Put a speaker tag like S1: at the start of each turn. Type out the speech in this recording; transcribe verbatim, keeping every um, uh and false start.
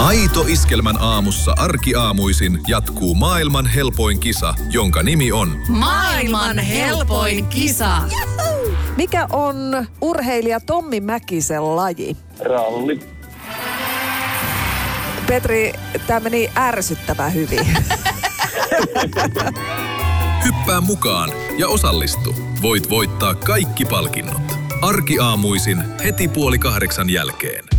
S1: Aito Iskelmän aamussa arkiaamuisin jatkuu maailman helpoin kisa, jonka nimi on
S2: Maailman helpoin kisa.
S3: Mikä on urheilija Tommi Mäkisen laji?
S4: Ralli.
S3: Petri, tämä meni ärsyttävän hyvin.
S1: Hyppää mukaan ja osallistu. Voit voittaa kaikki palkinnot. Arkiaamuisin heti puoli kahdeksan jälkeen.